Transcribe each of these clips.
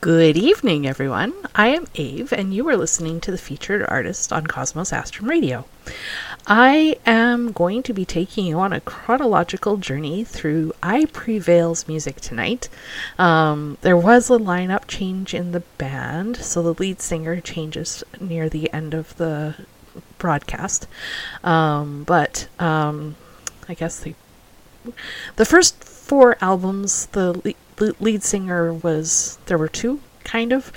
Good evening, everyone. I am Ave, and you are listening to the featured artist on Cosmos Astrum Radio. I am going to be taking you on a chronological journey through I Prevail's music tonight. There was a lineup change in the band, so the lead singer changes near the end of the broadcast. But I guess the first four albums, the lead singer was, there were two, kind of.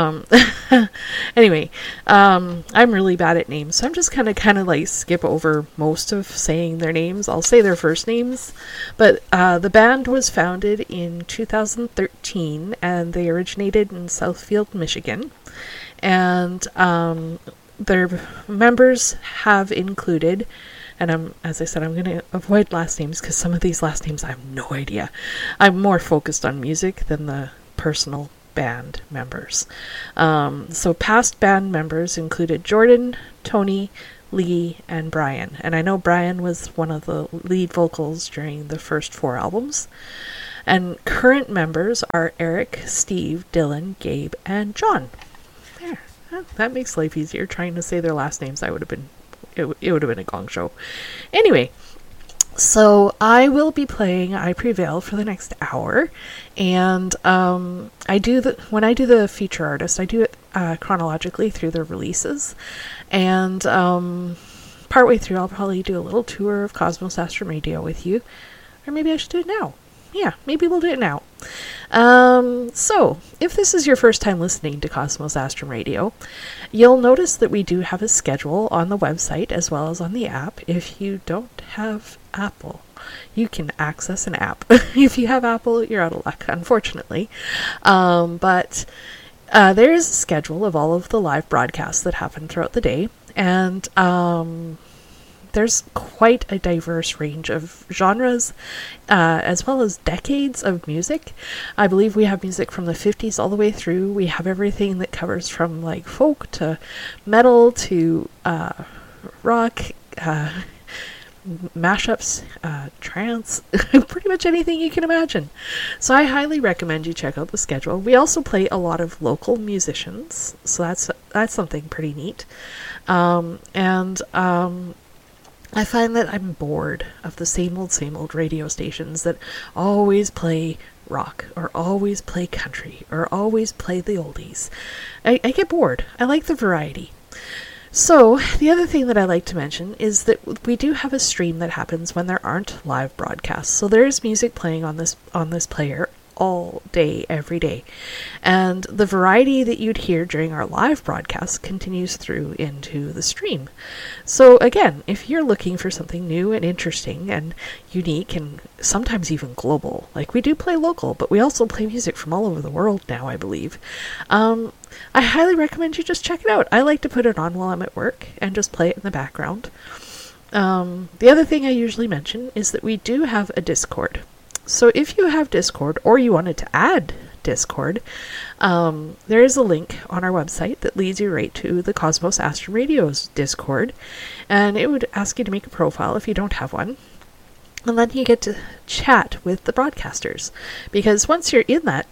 Anyway, I'm really bad at names, so I'm just kind of like skip over most of saying their names. I'll say their first names. But the band was founded in 2013, and they originated in Southfield, Michigan. And their members have included, and as I said, I'm going to avoid last names because some of these last names I have no idea. I'm more focused on music than the personal band members. So past band members included Jordan, Tony, Lee, and Brian. And I know Brian was one of the lead vocals during the first four albums. And current members are Eric, Steve, Dylan, Gabe, and John. There. That makes life easier. Trying to say their last names, it would have been a gong show. Anyway, so I will be playing I Prevail for the next hour, and when I do the feature artist, I do it chronologically through the releases, and partway through I'll probably do a little tour of Cosmos Astrum Radio with you, or maybe I should do it now. Yeah, maybe we'll do it now. So, if this is your first time listening to Cosmos Astrum Radio, you'll notice that we do have a schedule on the website as well as on the app. If you don't have Apple, you can access an app. If you have Apple, you're out of luck, unfortunately. But there is a schedule of all of the live broadcasts that happen throughout the day, and there's quite a diverse range of genres, as well as decades of music. I believe we have music from the 50s all the way through. We have everything that covers from like folk to metal to rock, mashups, trance, pretty much anything you can imagine. So I highly recommend you check out the schedule. We also play a lot of local musicians, so that's something pretty neat. I find that I'm bored of the same old radio stations that always play rock, or always play country, or always play the oldies. I get bored. I like the variety. So, the other thing that I like to mention is that we do have a stream that happens when there aren't live broadcasts. So there is music playing on this player all day, every day. And the variety that you'd hear during our live broadcast continues through into the stream. So again, if you're looking for something new and interesting and unique and sometimes even global, like we do play local, but we also play music from all over the world now, I believe. I highly recommend you just check it out. I like to put it on while I'm at work and just play it in the background. The other thing I usually mention is that we do have a Discord. So if you have Discord, or you wanted to add Discord, there is a link on our website that leads you right to the Cosmos Astrum Radio's Discord, and it would ask you to make a profile if you don't have one, and then you get to chat with the broadcasters, because once you're in that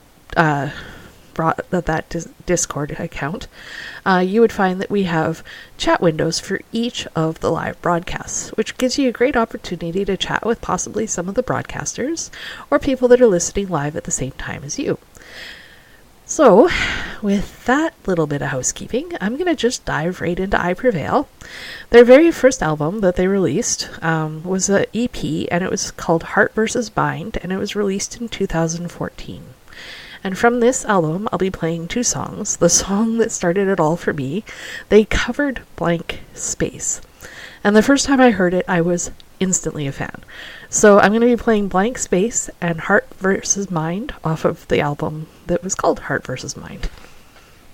Discord account, you would find that we have chat windows for each of the live broadcasts, which gives you a great opportunity to chat with possibly some of the broadcasters or people that are listening live at the same time as you. So, with that little bit of housekeeping, I'm going to just dive right into I Prevail. Their very first album that they released was an EP, and it was called Heart vs. Mind, and it was released in 2014. And from this album, I'll be playing two songs. The song that started it all for me, they covered Blank Space. And the first time I heard it, I was instantly a fan. So I'm going to be playing Blank Space and Heart vs. Mind off of the album that was called Heart vs. Mind.